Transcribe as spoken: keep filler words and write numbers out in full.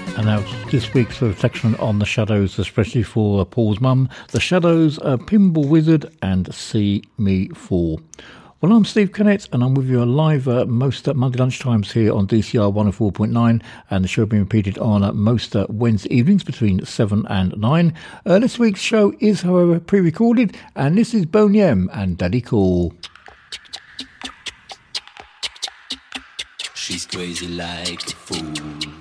And now this week's reflection on the Shadows, especially for Paul's mum. The Shadows, a Pinball Wizard and See Me Fall. Well, I'm Steve Kennett, and I'm with you live uh, most uh, Monday lunchtimes here on D C R one oh four point nine, and the show being repeated on uh, most uh, Wednesday evenings between seven and nine. Uh, this week's show is, however, pre-recorded, and this is Boney M and Daddy Cool. She's crazy like a fool.